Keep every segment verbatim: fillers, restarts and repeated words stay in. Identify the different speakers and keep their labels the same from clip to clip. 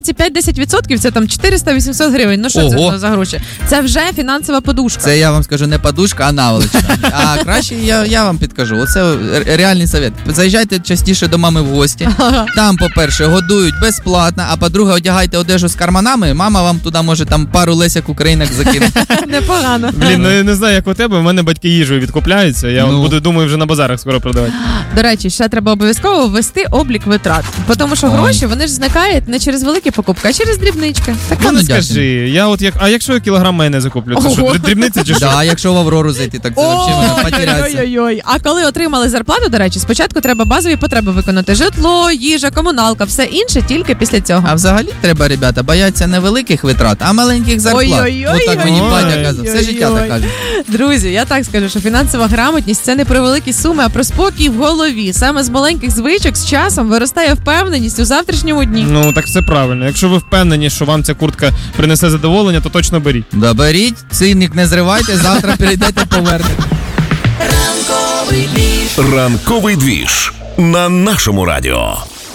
Speaker 1: Ці п'ять-десять відсотків це там чотириста-вісімсот гривень. Ну що це за гроші? Це вже фінансова подушка.
Speaker 2: Це я вам скажу не подушка, а наволочка. А краще я, я вам підкажу. Оце реальний совет. Заїжджайте частіше до мами в гості. Там, по-перше, годують безплатно, а по-друге, одягайте одежу з карманами. Мама вам туди може там пару лесяк українок закинути.
Speaker 1: Непогано.
Speaker 3: Блін, ну я не знаю, як у тебе, у мене батьки їжею відкупляються. Я ну. буду, думаю, вже на базарах скоро продавати.
Speaker 1: До речі, ще треба обов'язково ввести облік витрат. Тому що Ой. гроші, вони ж зникають не через великі покупки, а через дрібнички.
Speaker 3: Так ну, не скажи, я от як, а якщо я кілограм майонезу куплю, це що, дрібниці чи що?
Speaker 2: Да, якщо в Аврору зайти, так це взагалі вона потеряться.
Speaker 1: Ой-ой-ой. А коли отримали зарплату, до речі, спочатку треба базові потреби виконати. Житло, їжа, комуналка, все інше тільки після цього.
Speaker 2: А взагалі треба, ребята, бояться не великих витрат, а маленьких зарплат.
Speaker 1: Ой-ой-ой.
Speaker 2: Отак мені батя казав, все життя так каже.
Speaker 1: Друзі, я так скажу, що фінансова грамотність – це не про великі суми, а про спокій в голові. Саме з маленьких звичок з часом виростає впевненість у завтрашньому дні.
Speaker 3: Ну, так все правильно. Якщо ви впевнені, що вам ця куртка принесе задоволення, то точно беріть.
Speaker 2: Да беріть, цінник не зривайте, завтра прийдете повернете.
Speaker 4: Ранковий двіж. Ранковий двіж на нашому радіо.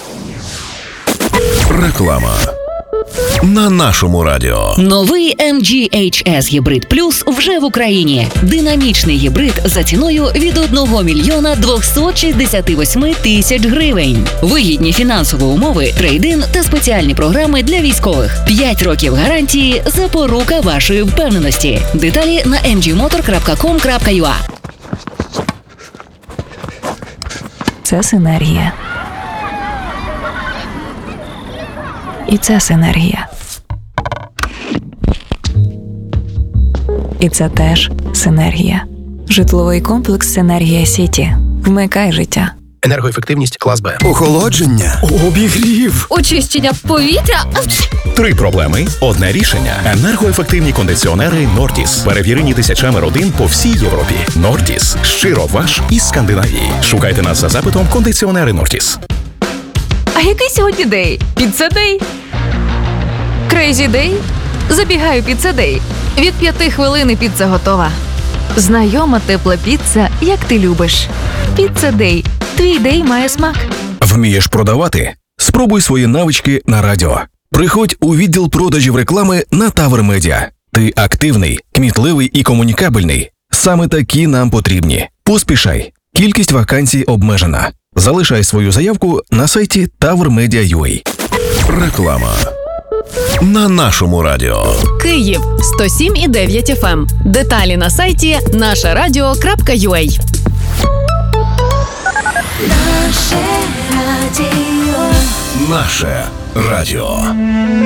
Speaker 4: Реклама. На нашому радіо.
Speaker 5: Новий ем джі ейч ес Гібрид Плюс вже в Україні. Динамічний гібрид за ціною від одного мільйона двохсот шістдесят вісім тисяч гривень. Вигідні фінансові умови, трейд-ін та спеціальні програми для військових. п'ять років гарантії – запорука вашої впевненості. Деталі на ем джі мотор крапка ком крапка ю а.
Speaker 6: Це синергія. І це синергія. І це теж синергія. Житловий комплекс «Синергія Сіті». Вмикай життя.
Speaker 7: Енергоефективність клас Б.
Speaker 8: Охолодження. Обігрів.
Speaker 9: Очищення повітря.
Speaker 4: Три проблеми, одне рішення. Енергоефективні кондиціонери Nordis. Перевірені тисячами родин по всій Європі. Nordis. Щиро ваш із Скандинавії. Шукайте нас за запитом кондиціонери Nordis.
Speaker 9: А який сьогодні день? Піца-дей? Крейзі-дей? Забігаю піца-дей. Від п'яти хвилин піца готова. Знайома тепла піца, як ти любиш. Піца-дей. Твій дей має смак.
Speaker 4: Вмієш продавати? Спробуй свої навички на радіо. Приходь у відділ продажів реклами на Тавр Медіа. Ти активний, кмітливий і комунікабельний. Саме такі нам потрібні. Поспішай. Кількість вакансій обмежена. Залишай свою заявку на сайті тавр медіа крапка ю а. Реклама. На нашому радіо.
Speaker 9: Київ сто сім і дев'ять еф ем. Деталі на сайті наша радіо крапка ю а.
Speaker 4: Наше радіо. Наше радіо.